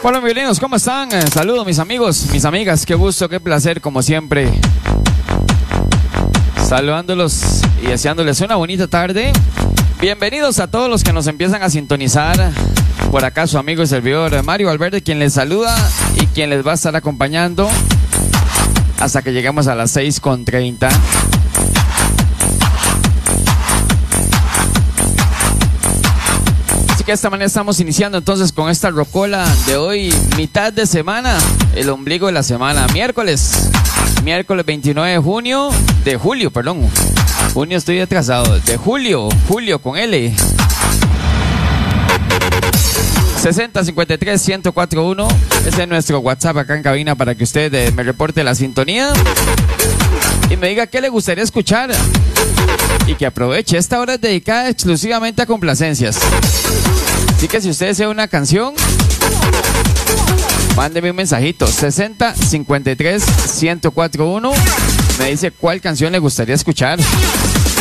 Hola violinos, ¿cómo están? Saludos mis amigos, mis amigas, qué gusto, qué placer como siempre. Saludándolos y deseándoles una bonita tarde. Bienvenidos a todos los que nos empiezan a sintonizar. Por acá su amigo y servidor Mario Valverde, quien les saluda y quien les va a estar acompañando hasta que lleguemos a las 6:30. Así que de esta manera estamos iniciando entonces con esta rocola de hoy, mitad de semana, el ombligo de la semana, miércoles 29 de junio, junio estoy atrasado, de julio con L. 6053-1041, ese es nuestro WhatsApp acá en cabina para que usted me reporte la sintonía y me diga qué le gustaría escuchar y que aproveche. Esta hora es dedicada exclusivamente a complacencias, así que si usted desea una canción, mándeme un mensajito 6053-1041, me dice cuál canción le gustaría escuchar.